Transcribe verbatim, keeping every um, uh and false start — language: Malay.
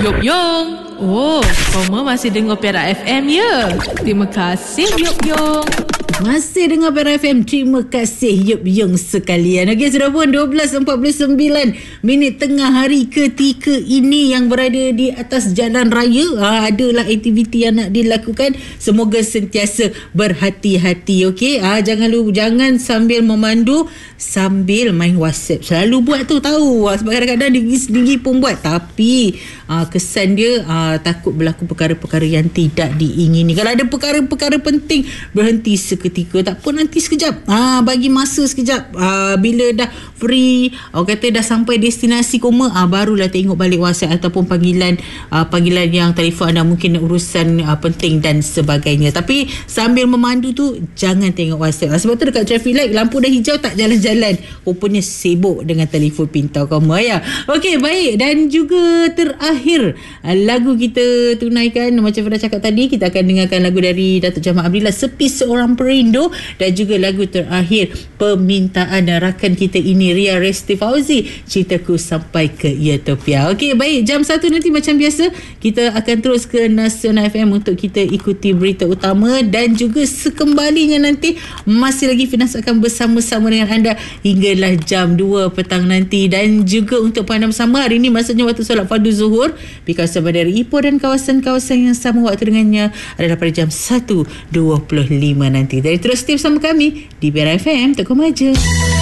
Yup Yong. Oh, Koma masih dengar Perak F M ya? Terima kasih Yup Yong. Masih dengar Perak F M. Terima kasih Yup Yong sekalian. Okey, sudah pun dua belas empat puluh sembilan minit tengah hari ketika ini yang berada di atas jalan raya. Ha, adalah aktiviti yang nak dilakukan. Semoga sentiasa berhati-hati. Okey, ha, jangan lupa, jangan sambil memandu sambil main WhatsApp. Selalu buat tu, tahu. Ha, sebab kadang-kadang diri sendiri pun buat. Tapi ha, kesan dia ha, takut berlaku perkara-perkara yang tidak diingini. Kalau ada perkara-perkara penting, berhenti seketika. Tak apa, nanti sekejap. Ha, bagi masa sekejap. Ha, bila dah free, orang kata dah sampai destinasi koma, ha, barulah tengok balik WhatsApp ataupun panggilan ha, panggilan yang telefon anda, mungkin urusan ha, penting dan sebagainya. Tapi sambil memandu tu, jangan tengok WhatsApp. Ha, sebab tu dekat traffic light, lampu dah hijau tak jalan-jalan. Rupanya sibuk dengan telefon pintar koma ya. Okey, baik. Dan juga terakhir, lagu kita tunaikan macam Farah cakap tadi, kita akan dengarkan lagu dari Datuk Jamal Abdillah, Sepi Seorang Perindo, dan juga lagu terakhir permintaan rakan kita ini, Ria Resti Fauzi, Cintaku Sampai ke Utopia. Okey, baik, jam satu nanti macam biasa kita akan terus ke Nasional F M untuk kita ikuti berita utama, dan juga sekembalinya nanti masih lagi Finas akan bersama-sama dengan anda hinggalah jam dua petang nanti. Dan juga untuk anda bersama, hari ini masanya waktu solat fardu zuhur di kawasan Bandar Ipoh dan kawasan-kawasan yang sama waktu dengannya adalah pada jam satu dua puluh lima nanti. Jadi terus stay bersama kami di Perak F M, tak koma aja.